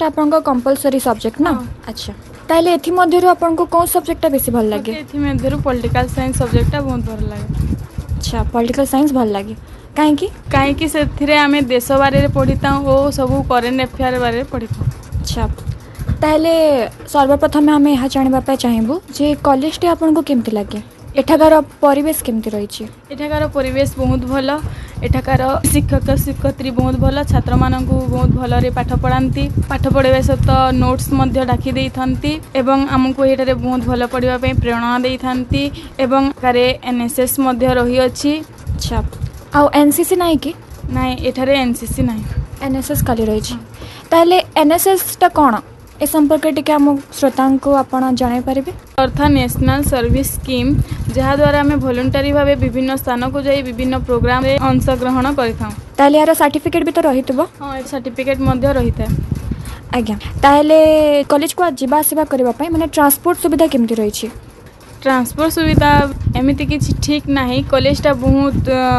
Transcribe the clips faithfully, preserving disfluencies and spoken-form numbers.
एटा आपनको compulsory subject ना अच्छा ताले एथि मध्यरु आपनको कोन सब्जेक्टटा बेसी भल लागे एथि मध्यरु पॉलिटिकल साइंस सब्जेक्टटा बहुत भल लागे अच्छा पॉलिटिकल साइंस भल लागे काहे की काहे की सेथिरे आमे देश बारे रे पढिता ओ सब करेंट अफेयर बारे रे पढिता अच्छा ताले सर्वप्रथम आमे यहा जानिबा पय चाहेबु जे कॉलेज टे आपनको केमति लागे एठाकार परिवेश केमति रही छी एठाकार परिवेश बहुत भलो एठाकार शिक्षक शिक्षयित्री बहुत भलो छात्र माननकु बहुत भलो रे पाठ पढांती पाठ पढेबे सहित नोट्स मध्ये डाकी देई थांती एवं हमकु एठारे बहुत भलो पढिबा पय प्रेरणा देई थांती एवं कारे एनएसएस मध्ये रही अछि अच्छा आ एनसीसी नाही की नाही एठारे एनसीसी नाही एनएसएस खाली रही छी ताले एनएसएस ता कोन ए संपर्क टिके हम श्रोतांक को आपण जाने परिबे अर्थ नेशनल सर्विस स्कीम जहा द्वारा हमें वॉलंटरी भाबे विभिन्न स्थान को जाई विभिन्न प्रोग्राम रे अंश ग्रहण करिथां ताले यार सर्टिफिकेट भी तो रहितबो हां ए सर्टिफिकेट मध्ये रहिता आज्ञा ताले कॉलेज को जिबा सेवा करबा पय माने ट्रांसपोर्ट सुविधा केमति रही छी ट्रांसपोर्ट सुविधा एमिति किछि ठीक नाही कॉलेजटा बहुत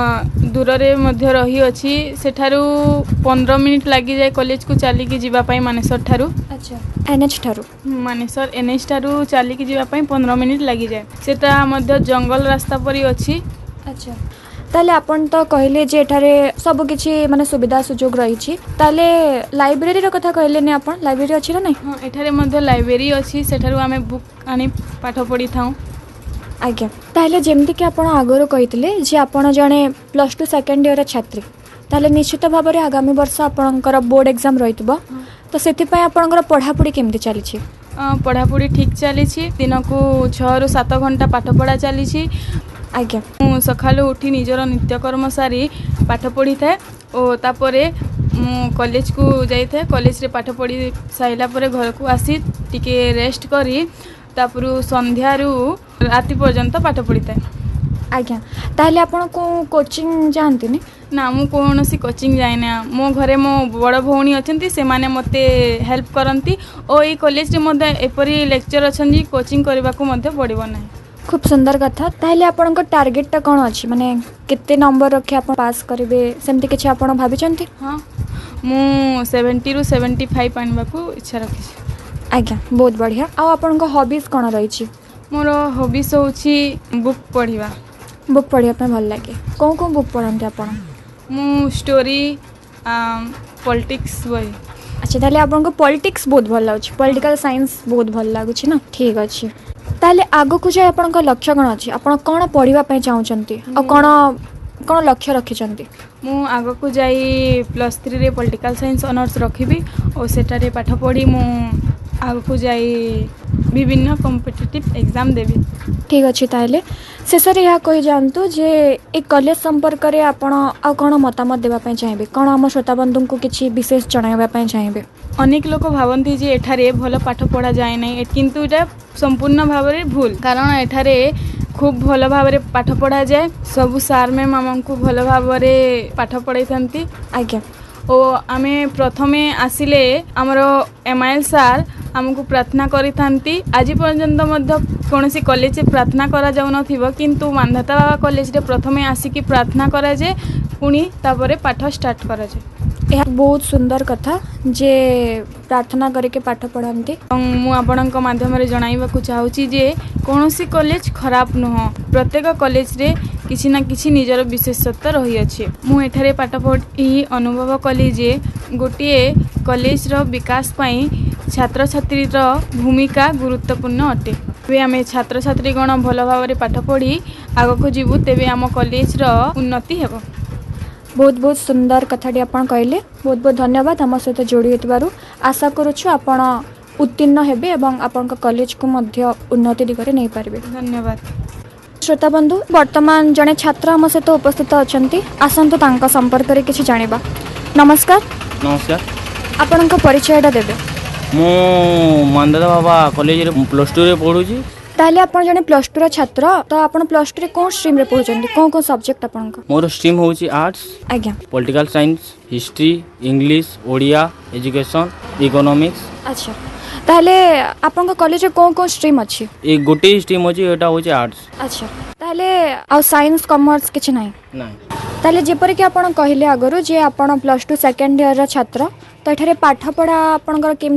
दूर रे मध्ये रही अछि सेठारु पंद्रह मिनिट लागि जाय कॉलेज को चली की जिबा पय मानेसर ठारु अच्छा एनएच ठारु मानेसर एनएच ठारु चली की जिबा पय पंद्रह मिनिट लागि जाय सेटा मध्ये जंगल रास्ता परी अछि अच्छा ताले आपण तो कहले जे एठारे सब किछि माने सुविधा सुजोग रही छी ताले लाइब्रेरी रो कथा कहले ने आपण लाइब्रेरी अछि ना नै हां एठारे मध्ये लाइब्रेरी अछि सेठारु हमें बुक आनी पाठ पढी थाउ आज्ञा ताले जेमति कि आपण आगरो कहितले जे आपण जने प्लस टू सेकंड ईयर छात्री ताले निश्चित भाव रे आगामी वर्ष आपणकर बोर्ड एग्जाम रहितबो तो सेति पय आपणकर पढा पढी केमति चली छी पढा पढी ठीक चली छी दिन को छह रु सात घंटा पाठ पढा चली छी आज्ञा मु सखालो उठी निजर नित्यकर्म सारी पाठ पढी थाए ओ तापरे मु कॉलेज को जाई थाए कॉलेज रे पाठ पढी साइला परे घर को आसी टिके रेस्ट करी तापरु संध्या रु राति पर्यंत पाठ पढी थाए आज्ञा ताले आपण को कोचिंग जानती नि ना मु कोनोसी कोचिंग जाय ना मो घरे मो बड़ भौणी अछंती से माने मते हेल्प करंती ओ ए कॉलेज रे मध्ये एपरी लेक्चर अछंती कोचिंग करबा को मध्ये पड़िबो नाही खूब सुंदर कथा ताले आपण को टारगेट ता कोन अछि माने केते नंबर रखे आपण पास करबे सेमति किछ आपण भाबी चंती हां मु सत्तर रु पचहत्तर आनबा को इच्छा रखी आज्ञा बहुत बढ़िया आ आपण को हॉबीज कोन रही छी मोर हॉबीज होछि बुक पढिबा बुक पढिया पे भल लागे कोन कोन बुक पढंती आपण मु स्टोरी पॉलिटिक्स वही अच्छा ताले आपण को पॉलिटिक्स बहुत भल लागछ पॉलिटिकल साइंस बहुत भल लागछ ना ठीक अछि ताले आगो को जे आपण को लक्ष्य कोन अछि आपण कोन पढिबा पे चाहू चंती आ कोन कोन लक्ष्य रखि चंती मु आगो को जाई प्लस थ्री रे पॉलिटिकल साइंस ऑनर्स रखिबी ओ सेटा रे पाठ पढी मु आगो को जाई विभिन्न कॉम्पिटिटिव एग्जाम देबी ठीक अछि ताले शेषरे या कहि जानतु जे ए कॉलेज संपर्क रे आपण आ कोन मतामत देबा पे चाहेबे कोन हम श्रोता बंधु को किछि विशेष जणाइबा पे चाहेबे अनेक लोक भावंती जे एठारे भलो पाठ पढा जाय नै किंतु एटा संपूर्ण भाव रे भूल कारण एठारे खूब भलो भाव रे पाठ पढा जाय सब सार मैम हमकु भलो भाव रे पाठ पढाई थांती आज्ञा ओ आमे प्रथमे आसिले हमरो एमआईएल सार हमकु प्रार्थना करि थांती आज पर्यंत मध्य कोनोसी कॉलेज प्रार्थना करा जाउ नथिबो किंतु मानधता बाबा कॉलेज रे प्रथमे आसी की प्रार्थना करा जे पुनी तापरे पाठ स्टार्ट करा जे यह बहुत सुंदर कथा जे प्रार्थना करके पाठ पढ़ाती मु आपणक माध्यम रे जणाइबा को चाहूची जे कोनोसी कॉलेज खराब नह प्रत्येक कॉलेज रे किछि ना किछि निजर विशेषत्व रही अछि मु एठारे पाठ पढ़ी अनुभव कली जे गोटिए कॉलेज रो विकास पई छात्र छात्री रो भूमिका गुरुत्वपूर्ण अटे वे आमे छात्र छात्री गण भलो भाव रे पाठ पढ़ी आगो को जीवु तेबे आम कॉलेज रो उन्नति हेबो बहुत बहुत सुंदर कथाटी आपण कहले बहुत बहुत धन्यवाद हम सहित जोड़ी हेतबारु आशा करूछु आपण उत्तीर्ण हेबे एवं आपण कॉलेज को मध्य उन्नति दिगरे नै पारबे धन्यवाद श्रोता बंधु वर्तमान जने छात्र हम सहित उपस्थित अछंती आसंतु तांका संपर्क रे किछि जानिबा नमस्कार नमस्कार आपण परिचयटा देबे मु मानधता बाबा कॉलेज रे प्लस टू रे पढुची ताले आपण जने प्लस टू रा छात्र तो आपण प्लस टू रे कोन स्ट्रीम रे पढुचंती कोन कोन सब्जेक्ट आपण को मोर स्ट्रीम होची आर्ट्स आज्ञा political science history English Odia education economics अच्छा ताले आपण को कॉलेज रे कोन कोन स्ट्रीम अछि एक गोटे स्ट्रीम होची एटा होची आर्ट्स अच्छा ताले आ साइंस कॉमर्स किछ नाही नाही ताले जेपर कि आपण कहिले आगरो जे आपण प्लस टू सेकंड ईयर रा छात्र तो एठारे पाठ पढ़ा आपण